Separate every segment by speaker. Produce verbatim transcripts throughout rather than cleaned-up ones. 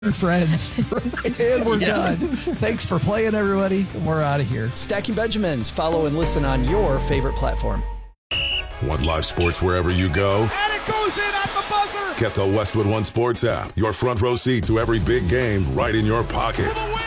Speaker 1: friends. And we're yeah. done. Thanks for playing, everybody. And we're out of here.
Speaker 2: Stacking Benjamins. Follow and listen on your favorite platform.
Speaker 3: Want live sports wherever you go?
Speaker 4: And it goes in at the buzzer.
Speaker 3: Get the Westwood One Sports app. Your front row seat to every big game right in your pocket.
Speaker 4: For the win.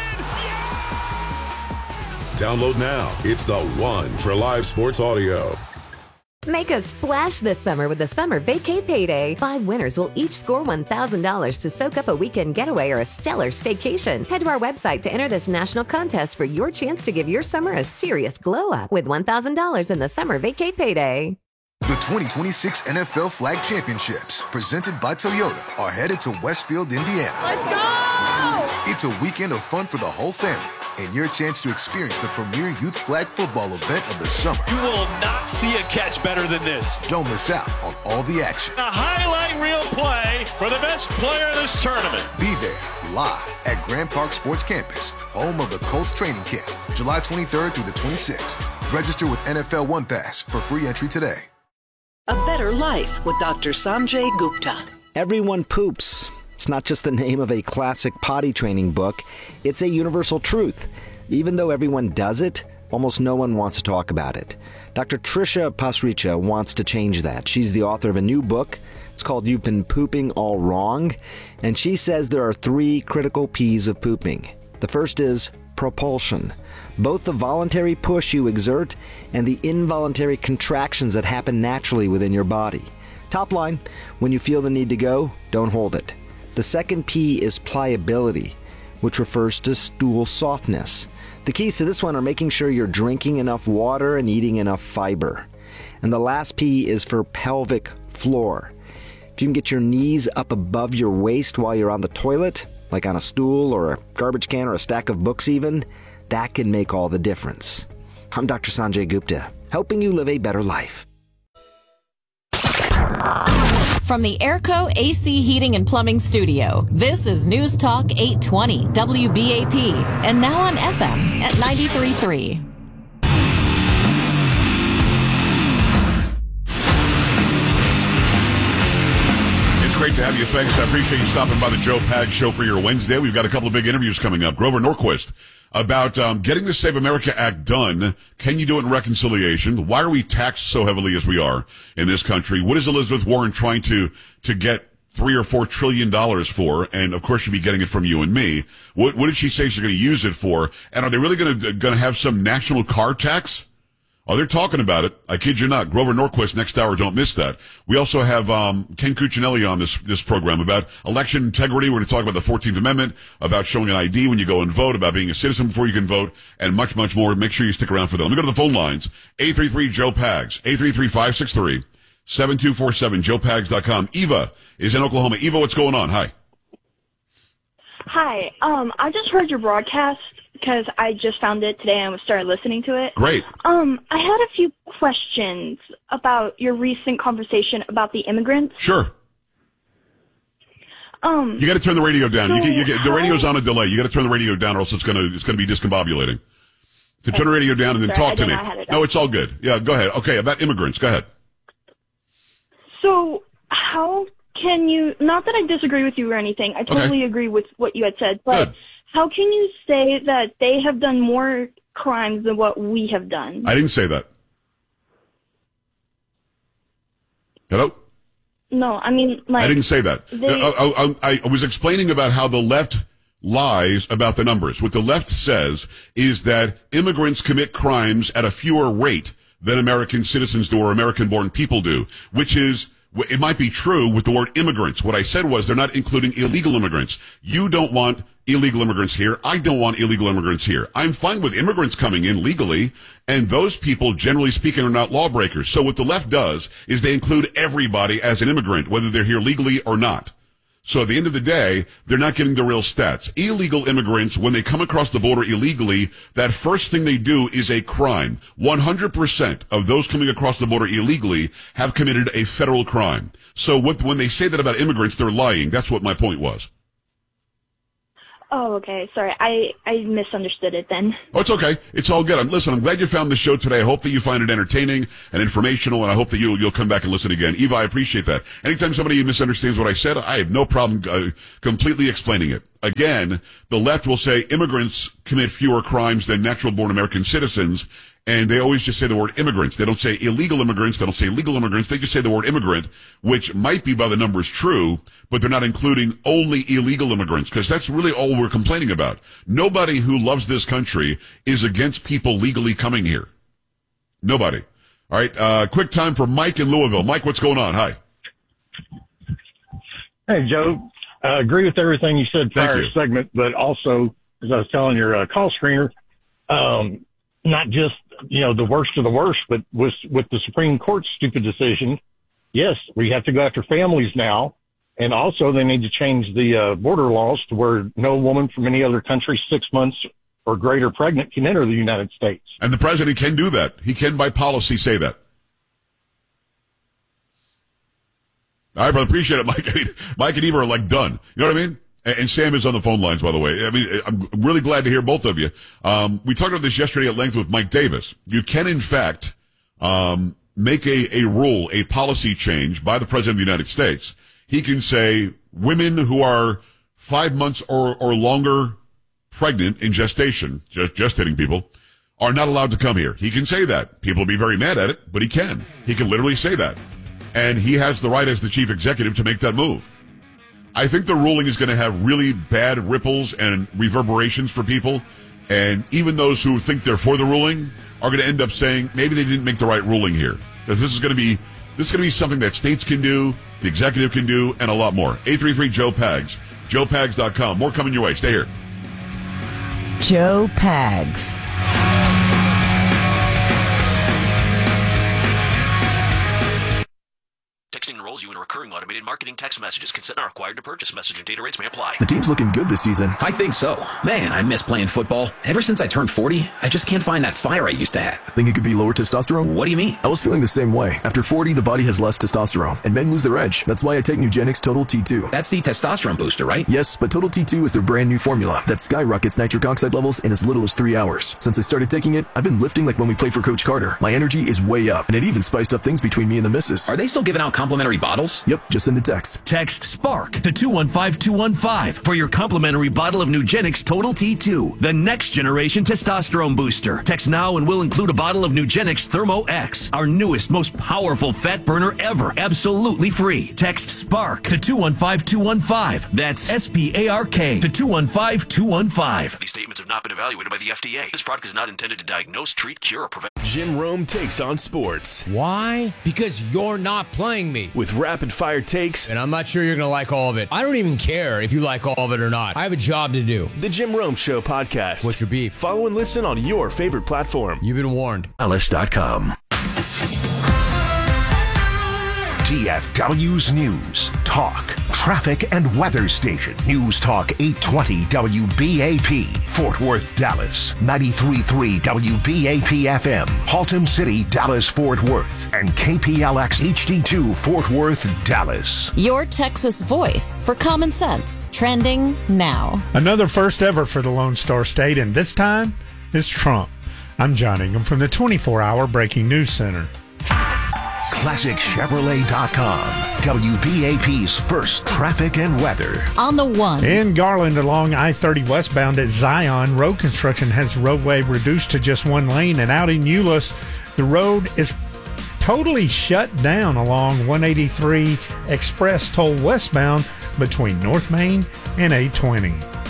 Speaker 3: Yeah! Download now. It's the one for live sports audio.
Speaker 5: Make a splash this summer with the Summer Vacay Payday. Five winners will each score one thousand dollars to soak up a weekend getaway or a stellar staycation. Head to our website to enter this national contest for your chance to give your summer a serious glow-up with one thousand dollars in the Summer Vacay Payday.
Speaker 6: The twenty twenty-six N F L Flag Championships, presented by Toyota, are headed to Westfield, Indiana.
Speaker 4: Let's go!
Speaker 6: It's a weekend of fun for the whole family, and your chance to experience the premier youth flag football event of the summer.
Speaker 7: You will not see a catch better than this.
Speaker 6: Don't miss out on all the action.
Speaker 7: A highlight reel play for the best player of this tournament.
Speaker 6: Be there, live at Grand Park Sports Campus, home of the Colts training camp, July twenty-third through the twenty-sixth. Register with N F L One Pass for free entry today.
Speaker 8: A Better Life with Doctor Sanjay Gupta.
Speaker 9: Everyone poops. It's not just the name of a classic potty training book. It's a universal truth. Even though everyone does it, almost no one wants to talk about it. Doctor Trisha Pasricha wants to change that. She's the author of a new book. It's called You've Been Pooping All Wrong. And she says there are three critical P's of pooping. The first is propulsion. Both the voluntary push you exert and the involuntary contractions that happen naturally within your body. Top line, when you feel the need to go, don't hold it. The second P is pliability, which refers to stool softness. The keys to this one are making sure you're drinking enough water and eating enough fiber. And the last P is for pelvic floor. If you can get your knees up above your waist while you're on the toilet, like on a stool or a garbage can or a stack of books even, that can make all the difference. I'm Doctor Sanjay Gupta, helping you live a better life.
Speaker 10: From the Airco A C Heating and Plumbing Studio, this is News Talk eight twenty W B A P, and now on F M at ninety-three point three.
Speaker 11: It's great to have you. Thanks. I appreciate you stopping by the Joe Pags Show for your Wednesday. We've got a couple of big interviews coming up. Grover Norquist about um, getting the Save America Act done. Can you do it in reconciliation? Why are we taxed so heavily as we are in this country? What is Elizabeth Warren trying to to get three or four trillion dollars for? And of course, she'll be getting it from you and me. What, what did she say she's going to use it for? And are they really going to going to have some national car tax? Oh, they're talking about it. I kid you not. Grover Norquist next hour. Don't miss that. We also have um Ken Cuccinelli on this this program about election integrity. We're going to talk about the fourteenth Amendment, about showing an I D when you go and vote, about being a citizen before you can vote, and much, much more. Make sure you stick around for that. Let me go to the phone lines. eight three three Joe Pags. eight three three, five six three, seven two four seven. joe pags dot com. Eva is in Oklahoma. Eva, what's going on? Hi.
Speaker 12: Hi. Um, I just heard your broadcast because I just found it today and started listening to it.
Speaker 11: Great.
Speaker 12: Um, I had a few questions about your recent conversation about the immigrants.
Speaker 11: Sure.
Speaker 12: Um,
Speaker 11: you got to turn the radio down.
Speaker 12: So
Speaker 11: you get, you get, the
Speaker 12: how,
Speaker 11: radio's on a delay. You got to turn the radio down, or else it's going to it's going to be discombobulating. To turn the radio down and then
Speaker 12: sorry,
Speaker 11: talk to me.
Speaker 12: It
Speaker 11: no, it's all good. Yeah, go ahead. Okay, about immigrants. Go ahead.
Speaker 12: So how can you? Not that I disagree with you or anything. I totally
Speaker 11: okay.
Speaker 12: agree with what you had said, but.
Speaker 11: Good.
Speaker 12: How can you say that they have done more crimes than what we have done?
Speaker 11: I didn't say that. Hello?
Speaker 12: No, I mean, like...
Speaker 11: I didn't say that.
Speaker 12: They,
Speaker 11: I, I, I was explaining about how the left lies about the numbers. What the left says is that immigrants commit crimes at a fewer rate than American citizens do or American-born people do, which is... It might be true with the word immigrants. What I said was they're not including illegal immigrants. You don't want illegal immigrants here. I don't want illegal immigrants here. I'm fine with immigrants coming in legally, and those people, generally speaking, are not lawbreakers. So what the left does is they include everybody as an immigrant, whether they're here legally or not. So at the end of the day, they're not giving the real stats. Illegal immigrants, when they come across the border illegally, that first thing they do is a crime. one hundred percent of those coming across the border illegally have committed a federal crime. So what, when they say that about immigrants, they're lying. That's what my point was.
Speaker 12: Oh, okay. Sorry, I, I misunderstood it then.
Speaker 11: Oh, it's okay. It's all good. I'm, listen, I'm glad you found the show today. I hope that you find it entertaining and informational, and I hope that you, you'll come back and listen again. Eva, I appreciate that. Anytime somebody misunderstands what I said, I have no problem uh, completely explaining it. Again, the left will say immigrants commit fewer crimes than natural-born American citizens, and they always just say the word immigrants. They don't say illegal immigrants. They don't say legal immigrants. They just say the word immigrant, which might be by the numbers true, but they're not including only illegal immigrants, because that's really all we're complaining about. Nobody who loves this country is against people legally coming here. Nobody. All right, uh, quick time for Mike in Louisville. Mike, what's going on? Hi.
Speaker 13: Hey, Joe. I uh, agree with everything you said prior segment, but also, as I was telling your uh, call screener, um, not just, you know, the worst of the worst, but with, with the Supreme Court's stupid decision, yes, we have to go after families now. And also they need to change the uh, border laws to where no woman from any other country six months or greater pregnant can enter the United States.
Speaker 11: And the president can do that. He can, by policy, say that. All right, brother. Appreciate it, Mike. I mean, Mike and Eva are like done. You know what I mean? And, and Sam is on the phone lines, by the way. I mean, I'm really glad to hear both of you. Um, we talked about this yesterday at length with Mike Davis. You can, in fact, um, make a, a rule, a policy change by the president of the United States. He can say women who are five months or, or longer pregnant in gestation, just gestating people, are not allowed to come here. He can say that. People will be very mad at it, but he can. He can literally say that. And he has the right as the chief executive to make that move. I think the ruling is going to have really bad ripples and reverberations for people. And even those who think they're for the ruling are going to end up saying maybe they didn't make the right ruling here. Because this is going to be this is going to be something that states can do, the executive can do, and a lot more. eight three three Joe Pags. Joe Pags dot com. More coming your way. Stay here.
Speaker 14: Joe Pags.
Speaker 15: Texting enrolls you in recurring automated marketing text messages. Consent not required to purchase. Message and data rates may apply.
Speaker 16: The team's looking good this season.
Speaker 17: I think so. Man, I miss playing football. Ever since I turned forty, I just can't find that fire I used to have.
Speaker 16: Think it could be lower testosterone?
Speaker 17: What do you mean?
Speaker 16: I was feeling the same way. After forty, the body has less testosterone, and men lose their edge. That's why I take Nugenix Total T two.
Speaker 17: That's the testosterone booster, right?
Speaker 16: Yes, but Total T two is their brand new formula that skyrockets nitric oxide levels in as little as three hours. Since I started taking it, I've been lifting like when we played for Coach Carter. My energy is way up, and it even spiced up things between me and the missus.
Speaker 17: Are they still giving out complimentary bottles?
Speaker 16: Yep, just send a text.
Speaker 18: Text SPARK to two one five two one five for your complimentary bottle of Nugenix Total T two, the next generation testosterone booster. Text now and we'll include a bottle of Nugenix Thermo X, our newest, most powerful fat burner ever, absolutely free. Text SPARK to two one five two one five. That's S P A R K to two one five two one five.
Speaker 15: These statements have not been evaluated by the F D A. This product is not intended to diagnose, treat, cure, or prevent.
Speaker 19: Jim Rome takes on sports.
Speaker 20: Why? Because you're not playing me.
Speaker 19: With rapid-fire takes.
Speaker 20: And I'm not sure you're going to like all of it. I don't even care if you like all of it or not. I have a job to do.
Speaker 19: The Jim Rome Show podcast.
Speaker 20: What's your beef?
Speaker 19: Follow and listen on your favorite platform.
Speaker 20: You've been warned.
Speaker 19: Alice dot com.
Speaker 21: T F W's News, Talk, Traffic and Weather Station. News Talk eight twenty W B A P, Fort Worth, Dallas. ninety-three point three W B A P F M, Haltom City, Dallas, Fort Worth. And K P L X H D two, Fort Worth, Dallas.
Speaker 10: Your Texas voice for common sense. Trending now.
Speaker 22: Another first ever for the Lone Star State, and this time is Trump. I'm John Ingham from the twenty-four hour Breaking News Center.
Speaker 21: Classic Chevrolet dot com, W B A P's first traffic and weather.
Speaker 10: On the one.
Speaker 22: In Garland along I thirty westbound at Zion, road construction has roadway reduced to just one lane, and out in Euless, the road is totally shut down along one eighty-three Express toll westbound between North Main and eight twenty.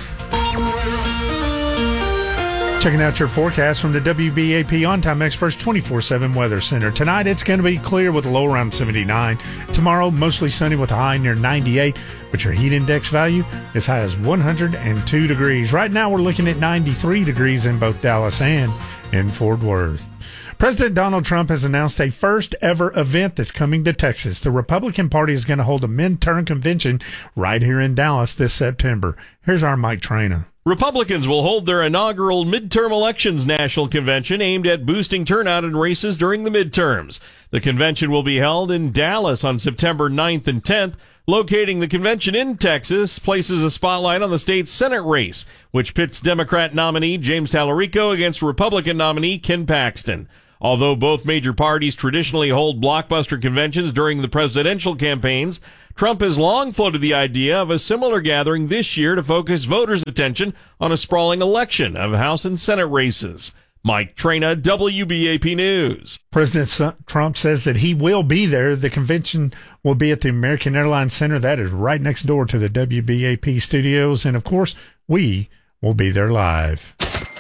Speaker 22: Checking out your forecast from the W B A P On-Time Experts twenty-four seven Weather Center. Tonight, it's going to be clear with a low around seventy-nine. Tomorrow, mostly sunny with a high near ninety-eight, but your heat index value as high as one hundred two degrees. Right now, we're looking at ninety-three degrees in both Dallas and in Fort Worth. President Donald Trump has announced a first-ever event that's coming to Texas. The Republican Party is going to hold a midterm convention right here in Dallas this September. Here's our Mike Traina.
Speaker 23: Republicans will hold their inaugural midterm elections national convention aimed at boosting turnout in races during the midterms. The convention will be held in Dallas on September ninth and tenth, Locating the convention in Texas places a spotlight on the state's Senate race, which pits Democrat nominee James Tallarico against Republican nominee Ken Paxton. Although both major parties traditionally hold blockbuster conventions during the presidential campaigns, Trump has long floated the idea of a similar gathering this year to focus voters' attention on a sprawling election of House and Senate races. Mike Traina, W B A P News.
Speaker 22: President Trump says that he will be there. The convention will be at the American Airlines Center. That is right next door to the W B A P studios. And, of course, we will be there live.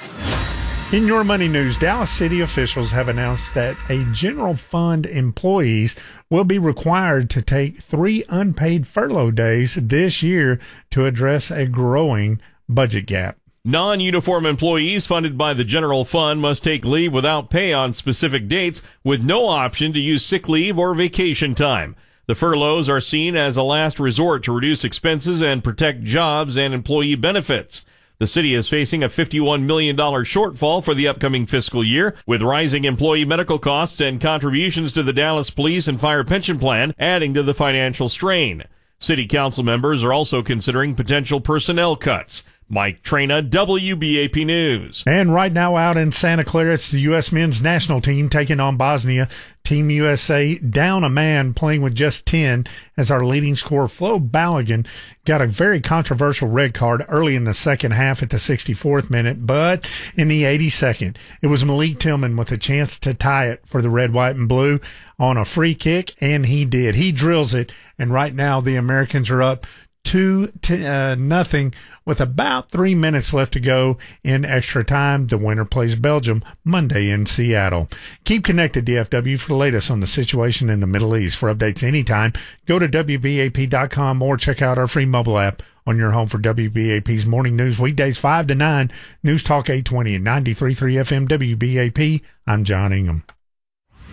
Speaker 22: In your money news, Dallas City officials have announced that a general fund employees will be required to take three unpaid furlough days this year to address a growing budget gap.
Speaker 23: Non-uniform employees funded by the general fund must take leave without pay on specific dates with no option to use sick leave or vacation time. The furloughs are seen as a last resort to reduce expenses and protect jobs and employee benefits. The city is facing a fifty-one million dollars shortfall for the upcoming fiscal year, with rising employee medical costs and contributions to the Dallas Police and Fire Pension Plan adding to the financial strain. City council members are also considering potential personnel cuts. Mike Traina, W B A P News.
Speaker 22: And right now out in Santa Clara, it's the U S men's national team taking on Bosnia. Team U S A down a man, playing with just ten, as our leading scorer, Flo Balogun, got a very controversial red card early in the second half at the sixty-fourth minute, but in the eighty-second, it was Malik Tillman with a chance to tie it for the red, white, and blue on a free kick, and he did. He drills it, and right now the Americans are up two to uh, nothing with about three minutes left to go in extra time. The winner plays Belgium Monday in Seattle. Keep connected, D F W, for the latest on the situation in the Middle East. For updates anytime, go to W B A P dot com or check out our free mobile app on your home for W B A P's morning news weekdays five to nine. News Talk eight twenty and ninety-three point three F M W B A P. I'm John Ingham.